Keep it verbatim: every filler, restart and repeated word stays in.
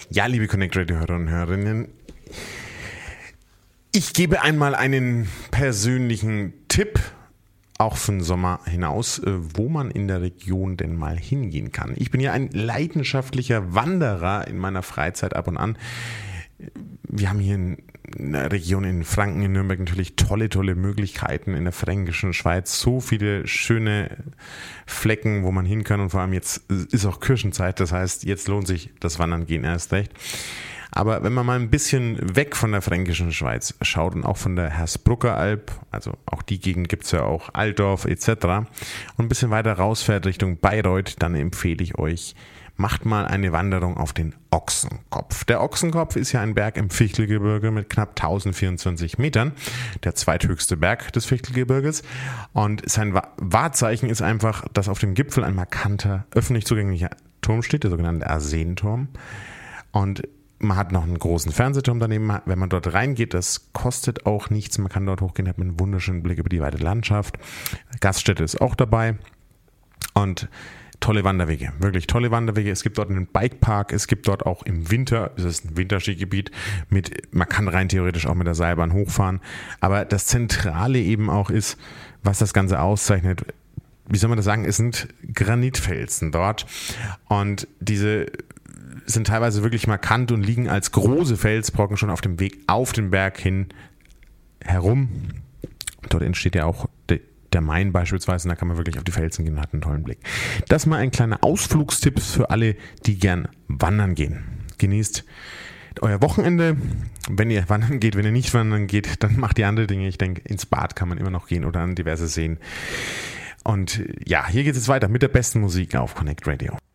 Ja, liebe Connect Radio Hörer und Hörerinnen, ich gebe einmal einen persönlichen Tipp, auch für den Sommer hinaus, wo man in der Region denn mal hingehen kann. Ich bin ja ein leidenschaftlicher Wanderer in meiner Freizeit ab und an. Wir haben hier in der Region in Franken, in Nürnberg natürlich tolle, tolle Möglichkeiten, in der fränkischen Schweiz so viele schöne Flecken, wo man hin kann, und vor allem jetzt ist auch Kirschenzeit, das heißt, jetzt lohnt sich das Wandern gehen erst recht. Aber wenn man mal ein bisschen weg von der fränkischen Schweiz schaut und auch von der Hersbrucker Alb, also auch die Gegend gibt es ja auch, Altdorf et cetera, und ein bisschen weiter rausfährt Richtung Bayreuth, dann empfehle ich euch, macht mal eine Wanderung auf den Ochsenkopf. Der Ochsenkopf ist ja ein Berg im Fichtelgebirge mit knapp tausendvierundzwanzig Metern, der zweithöchste Berg des Fichtelgebirges. Und sein Wahrzeichen ist einfach, dass auf dem Gipfel ein markanter, öffentlich zugänglicher Turm steht, der sogenannte Arsenturm. Und man hat noch einen großen Fernsehturm daneben. Wenn man dort reingeht, das kostet auch nichts. Man kann dort hochgehen, hat einen wunderschönen Blick über die weite Landschaft. Gaststätte ist auch dabei. Und tolle Wanderwege, wirklich tolle Wanderwege. Es gibt dort einen Bikepark, es gibt dort auch im Winter, es ist ein Winterskigebiet, mit, man kann rein theoretisch auch mit der Seilbahn hochfahren. Aber das Zentrale eben auch ist, was das Ganze auszeichnet, wie soll man das sagen, es sind Granitfelsen dort. Und diese sind teilweise wirklich markant und liegen als große Felsbrocken schon auf dem Weg auf den Berg hin herum. Dort entsteht ja auch der Main beispielsweise, und da kann man wirklich auf die Felsen gehen und hat einen tollen Blick. Das mal ein kleiner Ausflugstipp für alle, die gern wandern gehen. Genießt euer Wochenende. Wenn ihr wandern geht, wenn ihr nicht wandern geht, dann macht ihr andere Dinge. Ich denke, ins Bad kann man immer noch gehen oder an diverse Seen. Und ja, hier geht es weiter mit der besten Musik auf Connect Radio.